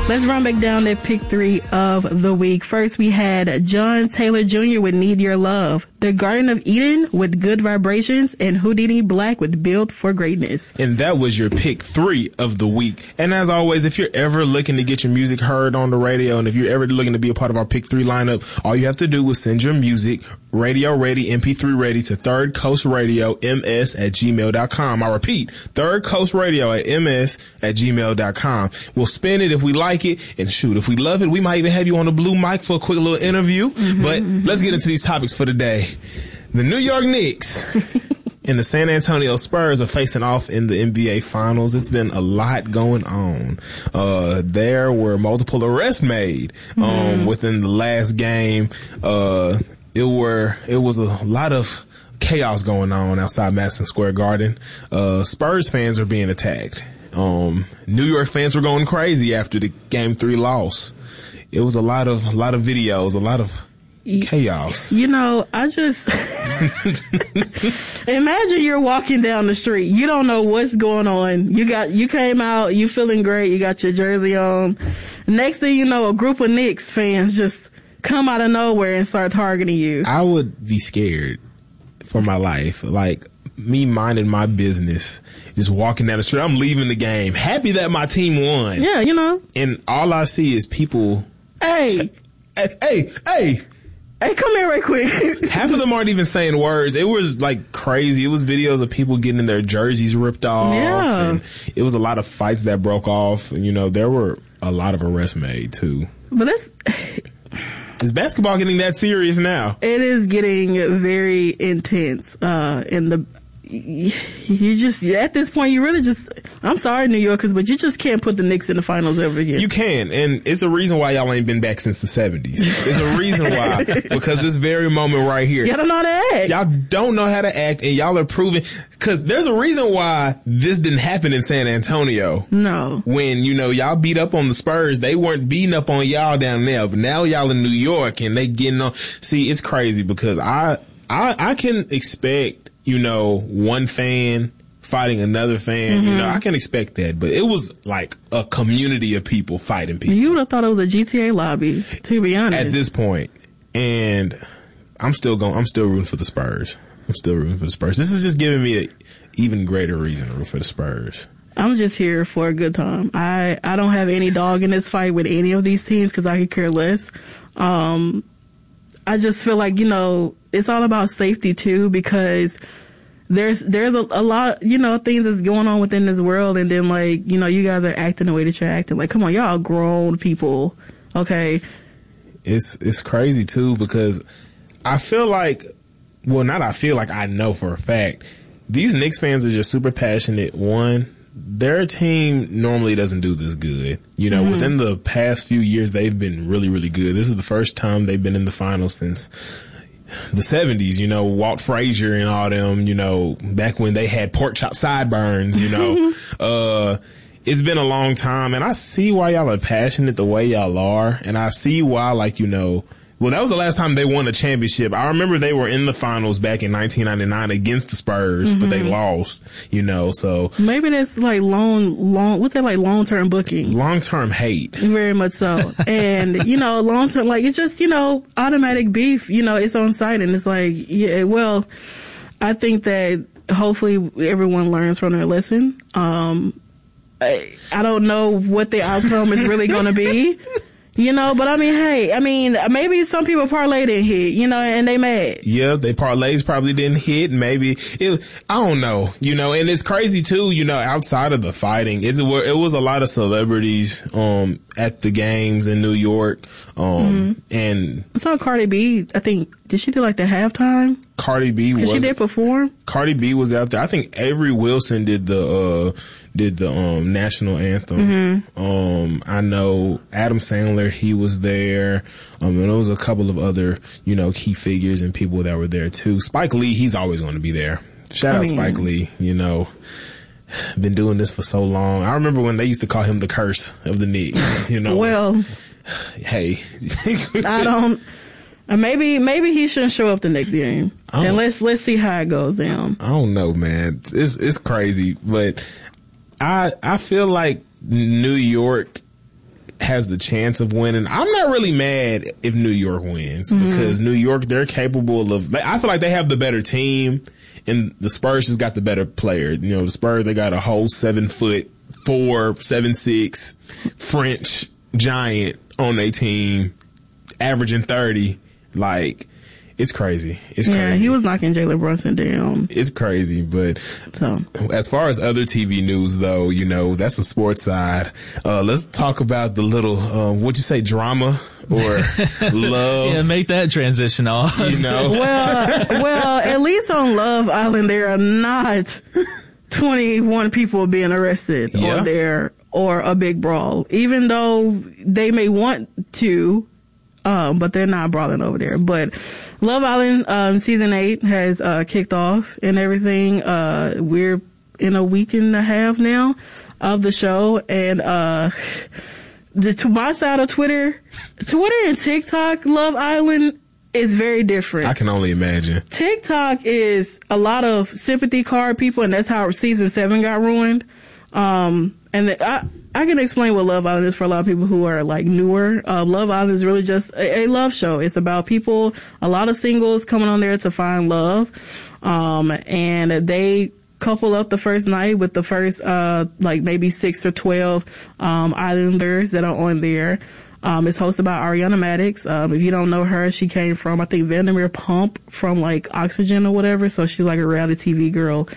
Let's run back down that pick 3 of the week. First, we had John Taylor Jr. with Need Your Love, The Garden of Eden with Good Vibrations, and Houdini Black with Built for Greatness. And that was your pick 3 of the week. And as always, if you're ever looking to get your music heard on the radio, and if you're ever looking to be a part of our pick 3 lineup, all you have to do is send your music radio ready, MP3 ready to Third Coast Radio ms@gmail.com. I repeat, Third Coast Radio at ms@gmail.com. We'll spin it if we like it, and shoot, if we love it, we might even have you on the blue mic for a quick little interview. But let's get into these topics for today. The New York Knicks and the San Antonio Spurs are facing off in the NBA Finals. It's been a lot going on. There were multiple arrests made within the last game. It was a lot of chaos going on outside Madison Square Garden. Spurs fans are being attacked. New York fans were going crazy after the Game 3 loss. It was a lot of videos, a lot of chaos. You know, I just imagine you're walking down the street. You don't know what's going on. You came out, you feeling great, you got your jersey on. Next thing you know, a group of Knicks fans just come out of nowhere and start targeting you. I would be scared for my life. Like, me minding my business, just walking down the street. I'm leaving the game, happy that my team won. Yeah, you know. And all I see is people. Hey, come here right quick. Half of them aren't even saying words. It was like crazy. It was videos of people getting their jerseys ripped off. Yeah. And it was a lot of fights that broke off. And, you know, there were a lot of arrests made too. But is basketball getting that serious now? It is getting very intense. You just, at this point, you really just, I'm sorry, New Yorkers, but you just can't put the Knicks in the finals ever again. You can, and it's a reason why y'all ain't been back since the 70s. It's a reason why, because this very moment right here. Y'all don't know how to act. Y'all don't know how to act, and y'all are proving, because there's a reason why this didn't happen in San Antonio. No. When, you know, y'all beat up on the Spurs, they weren't beating up on y'all down there, but now y'all in New York, and they getting on. See, it's crazy, because I can expect, you know, one fan fighting another fan. You know, I can expect that, but it was like a community of people fighting people. You would have thought it was a GTA lobby, to be honest. At this point. And I'm still rooting for the Spurs. This is just giving me an even greater reason to root for the Spurs. I'm just here for a good time. I don't have any dog in this fight with any of these teams because I could care less. I just feel like, you know, it's all about safety too, because there's a lot, you know, things that's going on within this world, and then, like, you know, you guys are acting the way that you're acting. Like, come on, y'all grown people, okay? It's crazy too, because I feel like, well, not I feel like, I know for a fact, these Knicks fans are just super passionate. One, their team normally doesn't do this good. You know, within the past few years, they've been really, really good. This is the first time they've been in the finals since the 70s, you know, Walt Frazier and all them, you know, back when they had pork chop sideburns, you know. It's been a long time, and I see why y'all are passionate the way y'all are, and I see why, like, you know, well, that was the last time they won a championship. I remember they were in the finals back in 1999 against the Spurs, but they lost, you know, so. Maybe that's like what's that, like long-term booking? Long-term hate. Very much so. And, you know, long-term, like, it's just, you know, automatic beef, you know, it's on site, and it's like, yeah, well, I think that hopefully everyone learns from their lesson. I don't know what the outcome is really going to be. You know, but I mean, hey, I mean, maybe some people parlay didn't hit, you know, and they mad. Yeah, they parlays probably didn't hit. Maybe I don't know, you know, and it's crazy too, you know, outside of the fighting, it was a lot of celebrities, at the games in New York, and I saw Cardi B, I think, did she do like the halftime? Cardi B was. She did perform? Cardi B was out there. I think Avery Wilson did the national anthem. I know Adam Sandler, he was there. And there was a couple of other, you know, key figures and people that were there too. Spike Lee, he's always going to be there. Shout out Spike Lee, you know. Been doing this for so long. I remember when they used to call him the curse of the Knicks, you know. Well, hey. I don't. Maybe he shouldn't show up the next game. And let's see how it goes down. I don't know, man. It's crazy, but I feel like New York has the chance of winning. I'm not really mad if New York wins because New York, they're capable of, I feel like they have the better team and the Spurs just got the better player. You know, the Spurs, they got a whole 7'4", 7'6" French giant on their team averaging 30. Like, it's crazy. It's crazy. Yeah, he was knocking Jalen Brunson down. It's crazy, but as far as other TV news, though, you know, that's the sports side. Let's talk about the little, what'd you say, drama or love? Yeah, make that transition off. You know? Well, at least on Love Island, there are not 21 people being arrested on there or a big brawl, even though they may want to, but they're not brawling over there. But Love Island, season 8 has, kicked off and everything. We're in a week and a half now of the show. And, to my side of Twitter and TikTok, Love Island is very different. I can only imagine. TikTok is a lot of sympathy card people, and that's how season 7 got ruined. I can explain what Love Island is for a lot of people who are like newer. Love Island is really just a love show. It's about people, a lot of singles coming on there to find love. And they couple up the first night with the first, like maybe 6 or 12, islanders that are on there. It's hosted by Ariana Madix. If you don't know her, she came from, I think, Vandermeer Pump from like Oxygen or whatever. So she's like a reality TV girl.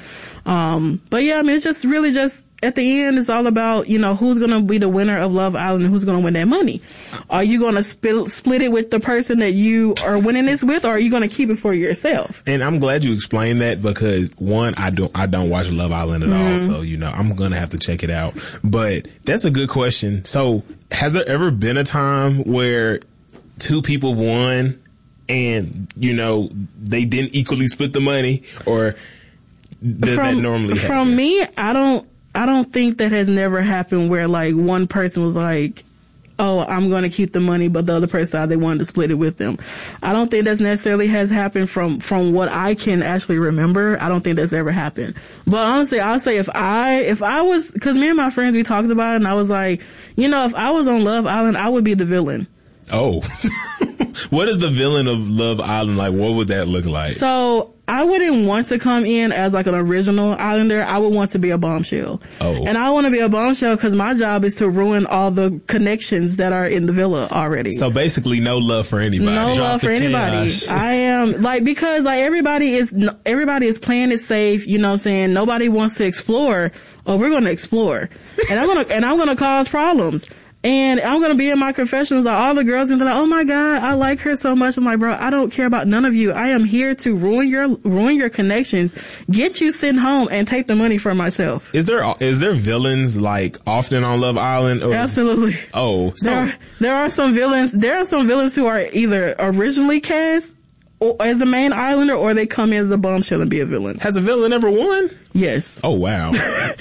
But yeah, I mean, it's just really just, at the end, it's all about, you know, who's going to be the winner of Love Island and who's going to win that money. Are you going to split it with the person that you are winning this with, or are you going to keep it for yourself? And I'm glad you explained that because one, I don't watch Love Island at all. So, you know, I'm going to have to check it out. But that's a good question. So has there ever been a time where 2 people won and, you know, they didn't equally split the money, or does that normally happen? From me, I don't think that has never happened where like one person was like, oh, I'm going to keep the money, but the other person, they wanted to split it with them. I don't think that's necessarily has happened from what I can actually remember. I don't think that's ever happened. But honestly, I'll say if I was, cause me and my friends, we talked about it and I was like, you know, if I was on Love Island, I would be the villain. Oh, what is the villain of Love Island like? What would that look like? So I wouldn't want to come in as like an original Islander. I would want to be a bombshell. Oh. And I want to be a bombshell because my job is to ruin all the connections that are in the villa already. So basically no love for anybody. No love for anybody. I am like, because like everybody is playing it safe. You know what I'm saying? Nobody wants to explore. Oh, we're going to explore. And I'm going to cause problems. And I'm going to be in my confessionals, like all the girls and they're like, oh my God, I like her so much. I'm like, bro, I don't care about none of you. I am here to ruin your connections, get you sent home and take the money for myself. Is there villains like often on Love Island? Or absolutely. Oh, so there are some villains. There are some villains who are either originally cast or as the main Islander, or they come in as a bombshell and be a villain. Has a villain ever won? Yes. Oh wow.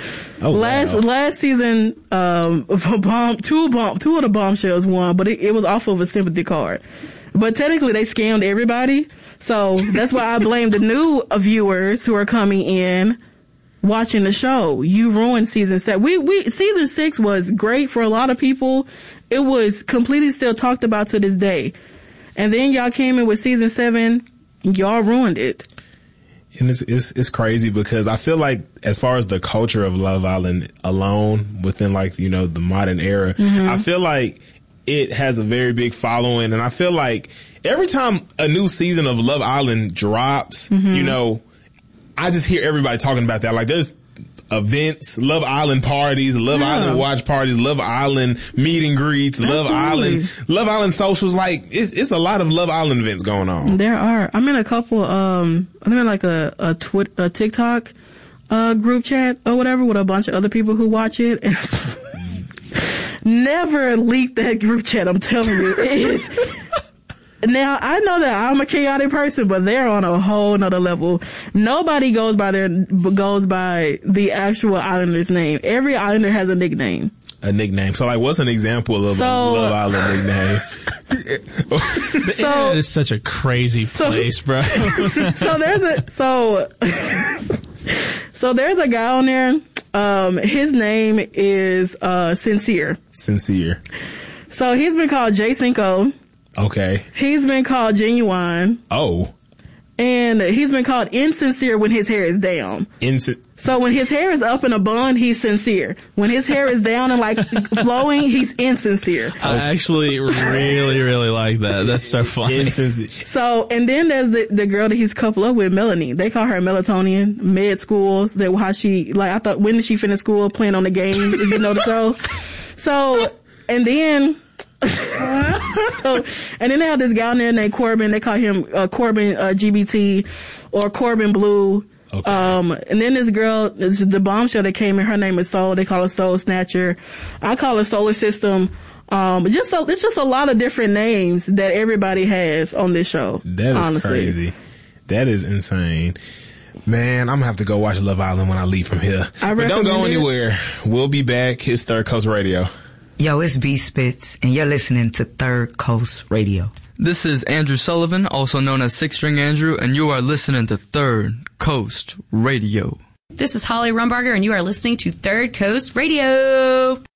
Last season, two of the bombshells won, but it was off of a sympathy card. But technically they scammed everybody. So that's why I blame the new viewers who are coming in watching the show. You ruined season 7. Season 6 was great for a lot of people. It was completely still talked about to this day. And then y'all came in with season 7, y'all ruined it. And it's crazy because I feel like as far as the culture of Love Island alone within like, you know, the modern era, I feel like it has a very big following. And I feel like every time a new season of Love Island drops, you know, I just hear everybody talking about that. Like there's events, Love Island parties, Love Island watch parties, Love Island meet and greets, Love Island socials. Like it's a lot of Love Island events going on. There are. I'm in a couple. I'm in like a TikTok group chat or whatever with a bunch of other people who watch it. And never leak that group chat. I'm telling you, it is. Now, I know that I'm a chaotic person, but they're on a whole nother level. Nobody goes by the actual Islander's name. Every Islander has a nickname. A nickname. So, like, what's an example of a Love Island nickname? The internet is such a crazy place, bro. So there's a guy on there. His name is Sincere. Sincere. So he's been called J Cinco. Okay. He's been called Genuine. Oh. And he's been called insincere when his hair is down. So when his hair is up in a bun, he's sincere. When his hair is down and like flowing, he's insincere. I actually really, really like that. That's so funny. Insincere. So, and then there's the girl that he's coupled up with, Melanie. They call her Melatonin, med schools. That how she, like, I thought, when did she finish school playing on the game? If you know the show. So, and then, and then they have this guy in there named Corbin. They call him Corbin GBT or Corbin Blue. Okay. And then this girl, the bombshell that came in, her name is Soul. They call her Soul Snatcher. I call her Solar System. It's just a lot of different names that everybody has on this show. That is honestly crazy. That is insane. Man, I'm gonna have to go watch Love Island when I leave from here. But don't go anywhere. We'll be back. It's Third Coast Radio. Yo, it's B Spitz, and you're listening to Third Coast Radio. This is Andrew Sullivan, also known as Six String Andrew, and you are listening to Third Coast Radio. This is Holly Rumbarger, and you are listening to Third Coast Radio.